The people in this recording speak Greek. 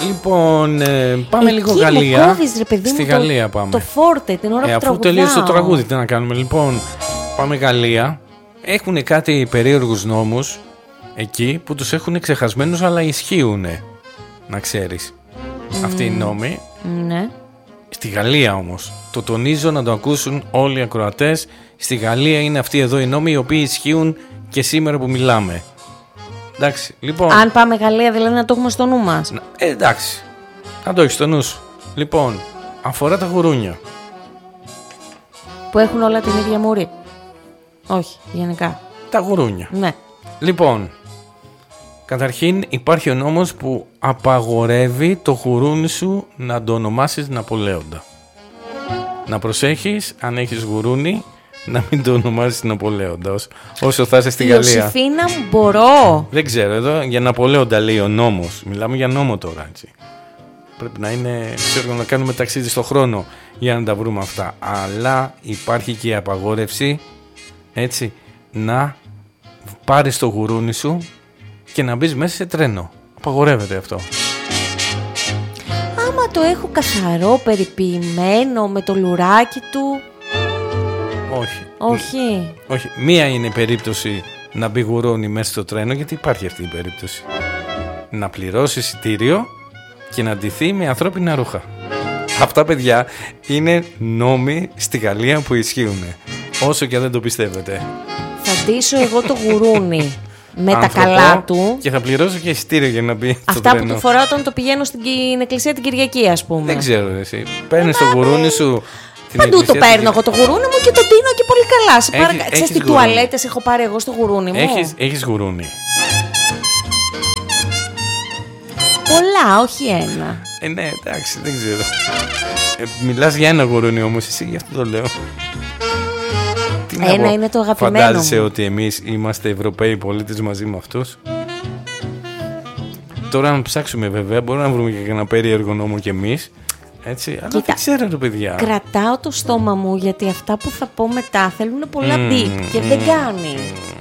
Λοιπόν, πάμε εκεί λίγο Γαλλία. Κόβεις, ρε παιδί Στη μου, Γαλλία πάμε. Το φόρτε, την ώρα που Αφού τραγουδάω. τελείωσε το τραγούδι, τι να κάνουμε. Λοιπόν, πάμε Γαλλία. Έχουν κάτι περίεργους νόμους εκεί που τους έχουν ξεχασμένους, αλλά ισχύουν. Να ξέρεις. Αυτοί οι νόμοι. Ναι. Στη Γαλλία όμως. Το τονίζω να το ακούσουν όλοι οι ακροατές. Στη Γαλλία είναι αυτοί εδώ οι νόμοι οι οποίοι ισχύουν και σήμερα που μιλάμε. Εντάξει, λοιπόν. Αν πάμε Γαλλία, δηλαδή να το έχουμε στο νου μας. Εντάξει. Να το έχεις στο νου σου. Λοιπόν, αφορά τα γουρούνια. Που έχουν όλα την ίδια μούρη. Όχι, γενικά. Τα γουρούνια. Ναι. Λοιπόν, καταρχήν υπάρχει ο νόμος που απαγορεύει το γουρούνι σου να το ονομάσεις Ναπολέοντα. Να προσέχεις, αν έχεις γουρούνι, να μην το ονομάσεις Ναπολέοντα όσο θα είσαι στη Γαλλία. Ιωσήφίνα μου, μπορώ. Δεν ξέρω, εδώ για Ναπολέοντα λέει ο νόμος. Μιλάμε για νόμο τώρα, έτσι. Πρέπει να είναι, ξέρω, να κάνουμε ταξίδι στο χρόνο για να τα βρούμε αυτά. Αλλά υπάρχει και η απαγόρευση, έτσι, να πάρεις το γουρούνι σου και να μπεις μέσα σε τρένο. Απαγορεύεται αυτό. Άμα το έχω καθαρό, περιποιημένο, με το λουράκι του. Όχι. Όχι. Μία είναι η περίπτωση να μπει γουρούνι μέσα στο τρένο, γιατί υπάρχει αυτή η περίπτωση. Να πληρώσει εισιτήριο και να ντυθεί με ανθρώπινα ρούχα. Αυτά, παιδιά, είναι νόμοι στη Γαλλία που ισχύουν. Όσο και αν δεν το πιστεύετε. Θα ντύσω εγώ το γουρούνι με τα καλά του. Και θα πληρώσω και εισιτήριο για να μπει στο αυτά τρένο. που του φοράω όταν το πηγαίνω στην εκκλησία την Κυριακή, ας πούμε. Δεν ξέρω εσύ. Παίρνεις το γουρούνι σου. Παντού το παίρνω εγώ το γουρούνι μου και το ντύνω και πολύ καλά. Ξέρεις τι τουαλέτες έχω πάρει εγώ στο γουρούνι μου. Έχεις γουρούνι. Πολλά, όχι ένα. Ναι, εντάξει, δεν ξέρω. Μιλάς για ένα γουρούνι όμως εσύ, γι' αυτό το λέω. Ένα είναι το αγαπημένο. Φαντάζεσαι ότι εμείς είμαστε Ευρωπαίοι πολίτες μαζί με αυτούς. Τώρα αν ψάξουμε βέβαια μπορούμε να βρούμε και ένα περίεργο νόμο κι εμείς. Έτσι, αλλά κοίτα, δεν ξέρω ρε παιδιά. Κρατάω το στόμα μου γιατί αυτά που θα πω μετά θέλουν πολλά μπιπ και δεν κάνει.